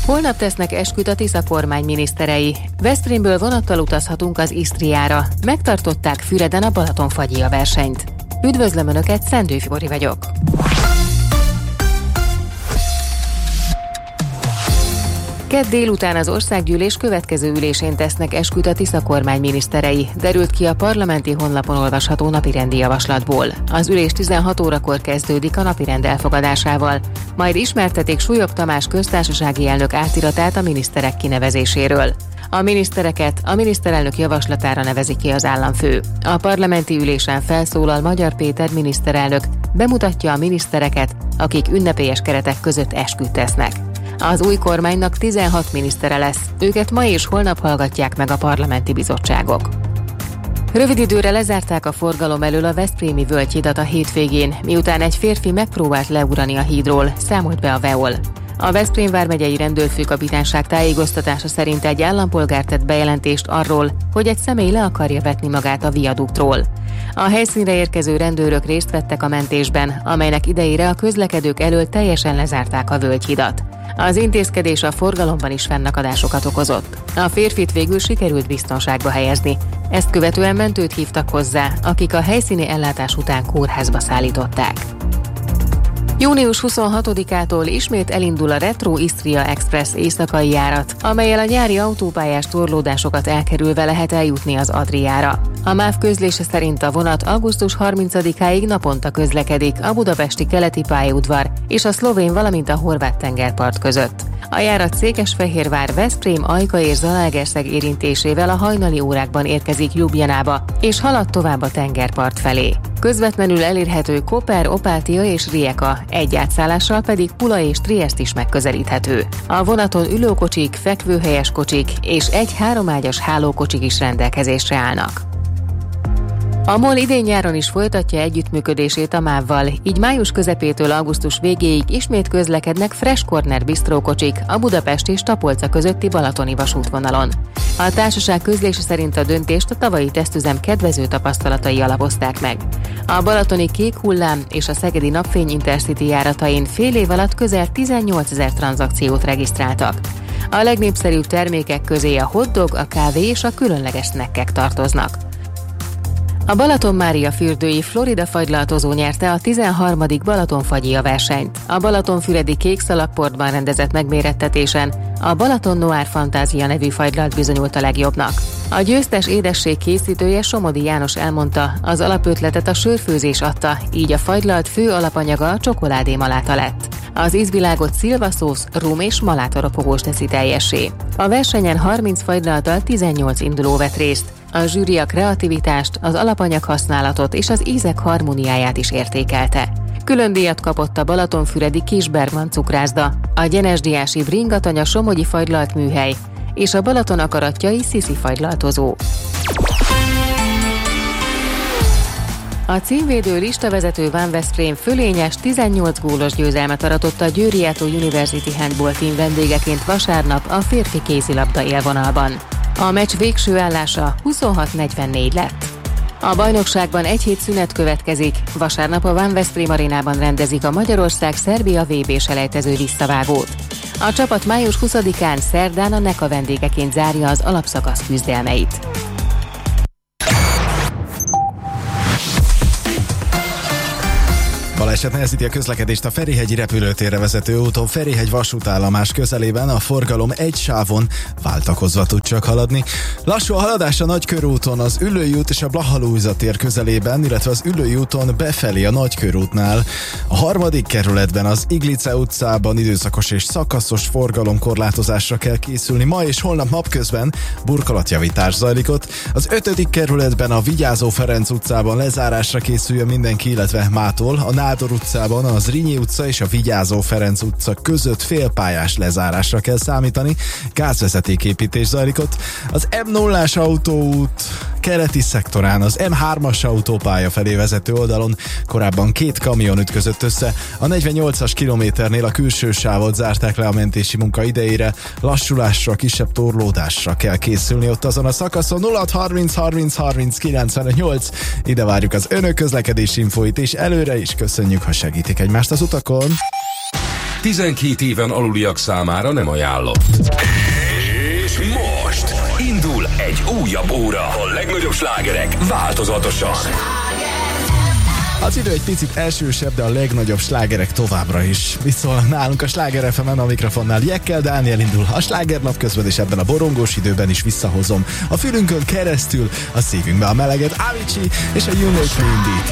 Holnap tesznek esküt a Tisza kormány miniszterei. Veszprémből vonattal utazhatunk az Isztriára. Megtartották Füreden a Balatonfagyia versenyt. Üdvözlöm Önöket, Szendő Fibori vagyok. Kedd délután az országgyűlés következő ülésén tesznek esküt a Tisza kormány miniszterei, derült ki a parlamenti honlapon olvasható napirendi javaslatból. Az ülés 16 órakor kezdődik a napirend elfogadásával, majd ismertetik Súlyog Tamás köztársasági elnök átiratát a miniszterek kinevezéséről. A minisztereket a miniszterelnök javaslatára nevezi ki az államfő. A parlamenti ülésen felszólal Magyar Péter miniszterelnök, bemutatja a minisztereket, akik ünnepélyes keretek között esküt tesznek. Az új kormánynak 16 minisztere lesz, őket ma és holnap hallgatják meg a parlamenti bizottságok. Rövid időre lezárták a forgalom elől a veszprémi völgyhidat a hétvégén, miután egy férfi megpróbált leugrani a hídról, számolt be a VEOL. A Veszprém vármegyei rendőrfőkapitányság tájékoztatása szerint egy állampolgár tett bejelentést arról, hogy egy személy le akarja vetni magát a viaduktról. A helyszínre érkező rendőrök részt vettek a mentésben, amelynek idejére a közlekedők elől teljesen lezárták a völgyhidat. Az intézkedés a forgalomban is fennakadásokat okozott. A férfit végül sikerült biztonságba helyezni. Ezt követően mentőt hívtak hozzá, akik a helyszíni ellátás után kórházba szállították. Június 26-ától ismét elindul a Retro Isztria Express éjszakai járat, amellyel a nyári autópályás torlódásokat elkerülve lehet eljutni az Adriára. A MÁV közlése szerint a vonat augusztus 30-áig naponta közlekedik a budapesti keleti pályaudvar és a szlovén, valamint a horvát tengerpart között. A járat Székesfehérvár, Veszprém, Ajka és Zalaegerszeg érintésével a hajnali órákban érkezik Ljubljanába, és halad tovább a tengerpart felé. Közvetlenül elérhető Koper, Opátia és Rijeka, egy átszállással pedig Pula és Triest is megközelíthető. A vonaton ülőkocsik, fekvőhelyes kocsik és egy 3 ágyas hálókocsik is rendelkezésre állnak. A MOL idén-nyáron is folytatja együttműködését a MÁV-val, így május közepétől augusztus végéig ismét közlekednek Fresh Corner bistrókocsik a Budapest és Tapolca közötti balatoni vasútvonalon. A társaság közlése szerint a döntést a tavalyi tesztüzem kedvező tapasztalatai alapozták meg. A balatoni Kék Hullám és a szegedi Napfény Intercity járatain fél év alatt közel 18 000 tranzakciót regisztráltak. A legnépszerűbb termékek közé a hotdog, a kávé és a különleges snackek tartoznak. A Balaton-Mária-fürdői Florida fagylaltozó nyerte a 13. Balatonfagyia versenyt. A Balatonfüredi Kékszalagportban rendezett megmérettetésen a Balaton Noir Fantázia nevű fagylalt bizonyult a legjobbnak. A győztes édesség készítője Somodi János elmondta, az alapötletet a sörfőzés adta, így a fagylalt fő alapanyaga a csokoládé maláta lett. Az ízvilágot szilvaszósz, rum és malátaropogós teszi teljessé. A versenyen 30 fagylalttal 18 induló vett részt. A zsűri a kreativitást, az alapanyag használatot és az ízek harmóniáját is értékelte. Külön díjat kapott a balatonfüredi Kisbergman cukrászda, a gyenesdiási Bringatanya somogyi fagylalt műhely és a Balaton akaratjai Sziszi fagylaltozó. A címvédő listavezető Van Veszprém fölényes 18 gólos győzelmet aratott a Győri University Handball Team vendégeként vasárnap a férfi kézilabda élvonalban. A meccs végső állása 26-44 lett. A bajnokságban egy hét szünet következik, vasárnap a Van Veszprém arénában rendezik a Magyarország-Szerbia VB-selejtező visszavágót. A csapat május 20-án szerdán a NECA vendégeként zárja az alapszakasz küzdelmeit. Baleset nehezíti a közlekedést a Ferihegyi repülőtérre vezető úton Ferihegy vasútállomás közelében, a forgalom egy sávon váltakozva tud csak haladni. Lassú a haladás a Nagykörúton, az Üllői út és a Blaha-Lujza tér közelében, illetve az Üllői úton befelé a Nagykörútnál. A 3. kerületben az Iglice utcában időszakos és szakaszos forgalomkorlátozásra kell készülni. Ma és holnap napközben burkolatjavítás zajlik ott. Az 5. kerületben a Vigyázó Ferenc utcában lezárásra készüljön mindenki, illetve mától a Nádor utcában az Zrínyi utca és a Vigyázó Ferenc utca között félpályás lezárásra kell számítani. Gázvezetéképítés zajlik ott. Az M0-ás autóút keleti szektorán az M3-as autópálya felé vezető oldalon korábban 2 kamion ütközött össze. A 48-as kilométernél a külső sávot zárták le a mentési munka idejére. Lassulásra, kisebb torlódásra kell készülni ott azon a szakaszon. 0630 30 30 95 ide várjuk az önök közlekedési infóit, és előre is köszönjük, ha segítik egymást az utakon. 12 éven aluliak számára nem ajánlott. És most indul egy újabb óra. A legnagyobb slágerek változatosan. Az idő egy picit elsősebb, de a legnagyobb slágerek továbbra is. Viszont nálunk a Sláger FM-en a mikrofonnál Jekkel Dániel indul a slágernap közben, és ebben a borongós időben is visszahozom a fülünkön keresztül a szívünkbe a meleget. Avicii és a You Make Me Indeed.